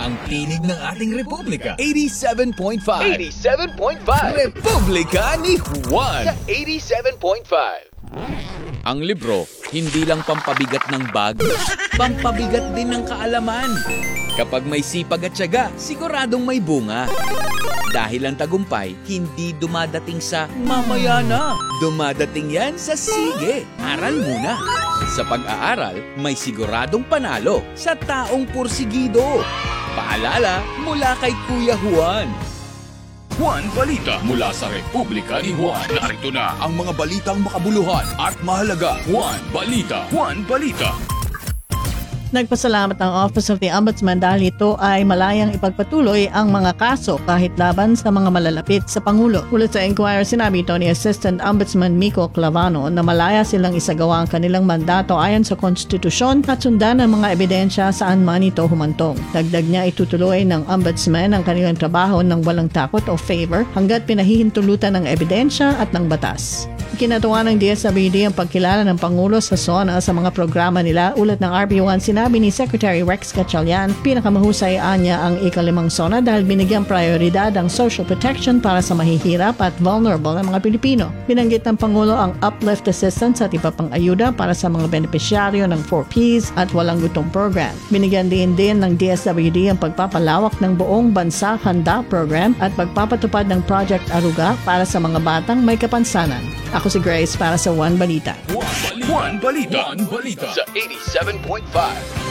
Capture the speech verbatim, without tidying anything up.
ang tinig ng ating Republika. eighty-seven point five. eighty-seven point five. Republika ni Juan. Sa eighty-seven point five. Ang libro, hindi lang pampabigat ng bag, pampabigat din ng kaalaman. Kapag may sipag at tiyaga, siguradong may bunga. Dahil ang tagumpay, hindi dumadating sa mamaya na. Dumadating yan sa sige. Aral muna. Sa pag-aaral, may siguradong panalo sa taong pursigido. Paalala mula kay Kuya Juan. Juan Balita mula sa Republika ni Juan. Narito na ang mga balitang makabuluhan at mahalaga. Juan Balita. Juan Balita. Nagpasalamat ang Office of the Ombudsman dahil ito ay malayang ipagpatuloy ang mga kaso kahit laban sa mga malalapit sa Pangulo. Ulit sa Inquirer, sinabi ito ni Assistant Ombudsman Miko Clavano na malaya silang isagawa ang kanilang mandato ayon sa konstitusyon at sundan ang mga ebidensya saan man ito humantong. Dagdag niya, itutuloy ng Ombudsman ang kanilang trabaho ng walang takot o favor hanggat pinahihintulutan ng ebidensya at ng batas. Kinatuwa ng D S W D ang pagkilala ng Pangulo sa SONA sa mga programa nila. Ulat ng R B one, sinabi ni Secretary Rex Gatchalian, pinakamahusay anya ang ikalimang SONA dahil binigyang prioridad ang social protection para sa mahihirap at vulnerable ng mga Pilipino. Binanggit ng Pangulo ang uplift assistance at iba pang ayuda para sa mga benepisyaryo ng four Ps at walang gutom program. Binigyan din din ng D S W D ang pagpapalawak ng buong bansa handa program at pagpapatupad ng Project Aruga para sa mga batang may kapansanan. Ako si Grace para sa Juan Balita. Juan Balita. Juan Balita. Sa eighty-seven point five.